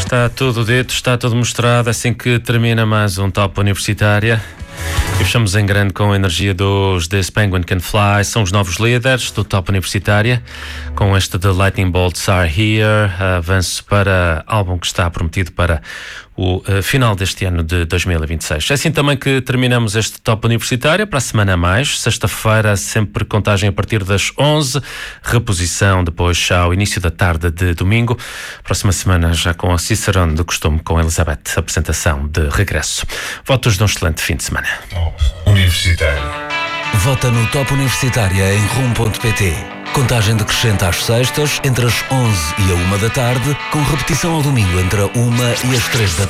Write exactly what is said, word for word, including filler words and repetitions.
Está tudo dito, está tudo mostrado, assim que termina mais um Top Universitária. E fechamos em grande com a energia dos This Penguin Can Fly. São os novos líderes do Top Universitária, com este The Lightning Bolts Are Here, avanço para álbum que está prometido para o uh, final deste ano de dois mil e vinte e seis. É assim também que terminamos este Top Universitária. Para a semana a mais, sexta-feira, sempre contagem a partir das onze, reposição depois já ao início da tarde de domingo. Próxima semana já com a Cicerone do costume, com a Elizabeth, apresentação de regresso. Votos de um excelente fim de semana. Top Universitário. Vota no Top Universitária em rum ponto pt. Contagem decrescente às sextas, entre as onze e a uma da tarde, com repetição ao domingo entre a uma e as três da tarde.